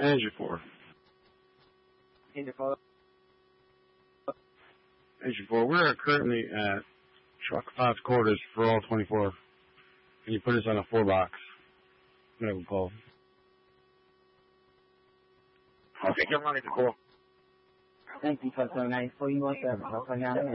Engine 4. Engine 4. Engine 4. We're currently at truck 5 quarters for all 24. Can you put us on a 4-box? Medical call. Okay, come on, it's cool. Thank you for 94. You want that?